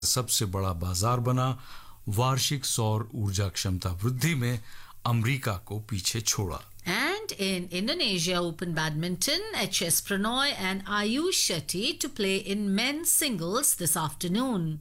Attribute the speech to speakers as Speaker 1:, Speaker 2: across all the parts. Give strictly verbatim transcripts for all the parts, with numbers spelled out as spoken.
Speaker 1: सबसे बड़ा बाजार बना, वार्षिक सौर ऊर्जा क्षमता वृद्धि में अमेरिका को पीछे छोड़ा।
Speaker 2: And in Indonesia Open Badminton, H S Pranoy and Ayush Shetty to play in men's singles this afternoon.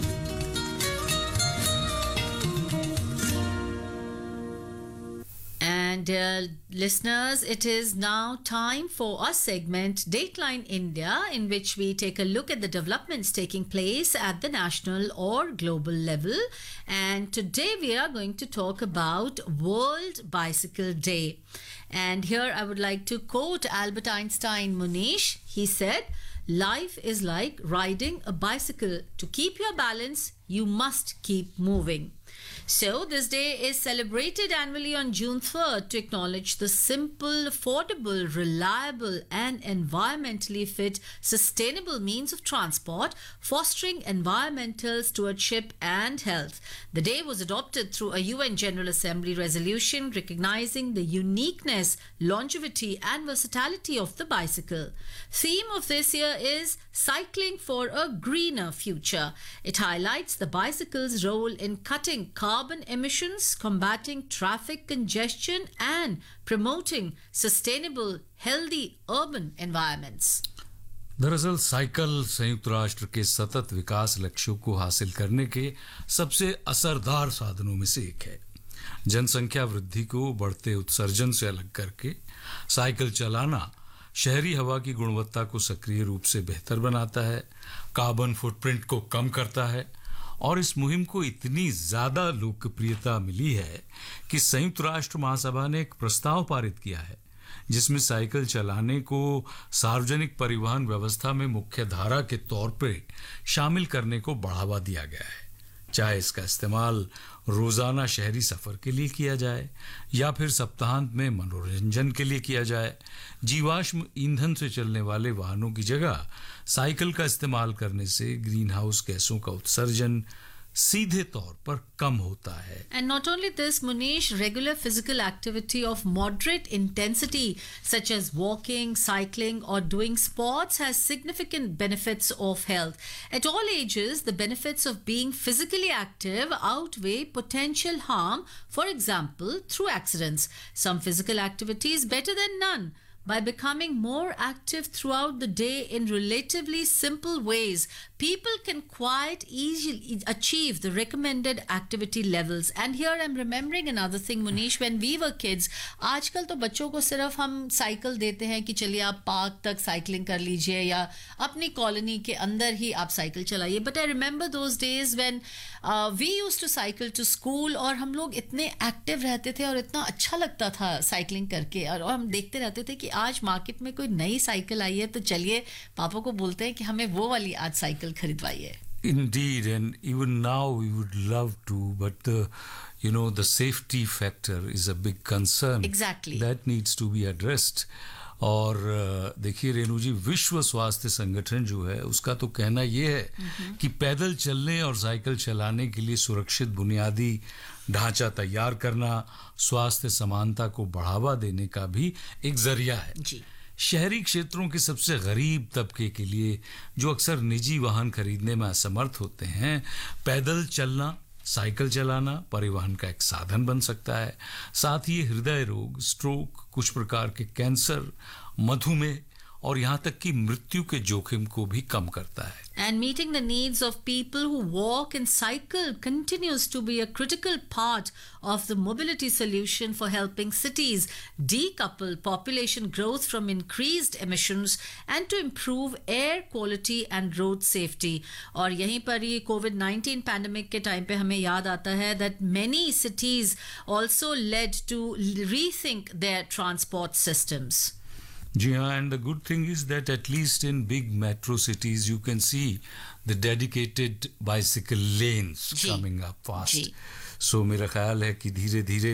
Speaker 2: And uh, listeners, it is now time for our segment Dateline India, in which we take a look at the developments taking place at the national or global level. And today we are going to talk about World Bicycle Day. And here I would like to quote Albert Einstein Munish. He said, "Life is like riding a bicycle. To keep your balance, you must keep moving." So, this day is celebrated annually on June third to acknowledge the simple, affordable, reliable, and environmentally fit, sustainable means of transport, fostering environmental stewardship and health. The day was adopted through a U N General Assembly resolution recognizing the uniqueness, longevity, and versatility of the bicycle. Theme of this year is Cycling for a Greener Future. It highlights the bicycle's role in cutting carbon emissions, combating traffic congestion, and promoting sustainable, healthy urban environments.
Speaker 1: दरअसल cycle संयुक्त राष्ट्र के सतत विकास लक्ष्यों को हासिल करने के सबसे असरदार साधनों में से एक है। जनसंख्या वृद्धि को बढ़ते उत्सर्जन से अलग करके साइकिल चलाना शहरी हवा की गुणवत्ता को सक्रिय रूप से बेहतर बनाता है, कार्बन फुटप्रिंट को कम करता है और इस मुहिम को इतनी ज्यादा लोकप्रियता मिली है कि संयुक्त राष्ट्र महासभा ने एक प्रस्ताव पारित किया है जिसमें साइकिल चलाने को सार्वजनिक परिवहन व्यवस्था में मुख्य धारा के तौर पर शामिल करने को बढ़ावा दिया गया है। चाहे इसका इस्तेमाल रोजाना शहरी सफर के लिए किया जाए या फिर सप्ताहांत में मनोरंजन के लिए किया जाए, जीवाश्म ईंधन से चलने वाले वाहनों की जगह साइकिल का इस्तेमाल करने से ग्रीन हाउस गैसों का उत्सर्जन सीधे तौर पर कम होता है।
Speaker 2: And not only this, Munish, regular physical activity of moderate intensity such as walking, cycling or doing sports has significant benefits of health. At all ages, the benefits of being physically active outweigh potential harm, for example, through accidents. Some physical activity is better than none. By becoming more active throughout the day in relatively simple ways, people can quite easily achieve the recommended activity levels. And here I'm remembering another thing, Munish, when we were kids, आजकल तो बच्चों को सिर्फ हम cycle देते हैं कि चलिए आप पार्क तक साइकिलिंग कर लीजिए या अपनी कॉलोनी के अंदर ही आप साइकिल चलाइए. But I remember those days when uh, we used to cycle to school और हम लोग इतने एक्टिव रहते थे और इतना अच्छा लगता था साइकिलिंग करके और, और हम देखते रहते थे कि आज मार्केट में कोई नई साइकिल आई है तो चलिए पापा को बोलते हैं कि हमें वो वाली आज cycle खरीदवाइए.
Speaker 1: Indeed, and even now we would love to, but the, you know, the safety factor is a big concern.
Speaker 2: Exactly.
Speaker 1: That needs to be addressed. और देखिए रेणु जी, विश्व स्वास्थ्य संगठन जो है उसका तो कहना ये है कि पैदल चलने और साइकिल चलाने के लिए सुरक्षित बुनियादी ढांचा तैयार करना स्वास्थ्य समानता को बढ़ावा देने का भी एक जरिया है
Speaker 2: जी।
Speaker 1: शहरी क्षेत्रों के सबसे गरीब तबके के लिए जो अक्सर निजी वाहन खरीदने में असमर्थ होते हैं, पैदल चलना, साइकिल चलाना परिवहन का एक साधन बन सकता है। साथ ही हृदय रोग, स्ट्रोक, कुछ प्रकार के कैंसर, मधुमेह और यहाँ तक कि मृत्यु के जोखिम को भी कम करता है.
Speaker 2: And meeting the needs of people who walk and cycle continues to be a critical part of the mobility solution for helping cities decouple population growth from increased emissions and to improve air quality and road safety. और यहीं पर ये Covid nineteen pandemic के time पे हमें याद आता है that many cities also led to rethink their transport systems.
Speaker 1: जी हाँ, and the good thing is that at least in big metro cities you can see the dedicated bicycle lanes coming up fast. So मेरा ख्याल है कि धीरे धीरे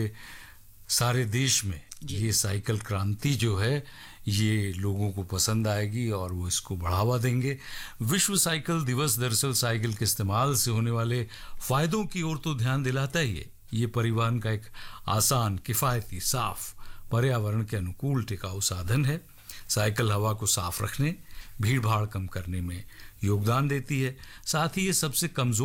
Speaker 1: सारे देश में ये साइकिल क्रांति जो है ये लोगों को पसंद आएगी और वो इसको बढ़ावा देंगे. विश्व साइकिल दिवस दरअसल साइकिल के इस्तेमाल से होने वाले फायदों की ओर तो ध्यान दिलाता ही है. ये परिवहन का एक आसान, किफायती, साफ, पर्यावरण के अनुकूल टिकाऊ साधन है. साइकिल हवा को साफ रखने, भीड़ भाड़ कम करने में योगदान देती है. साथ ही ये सबसे कमजोर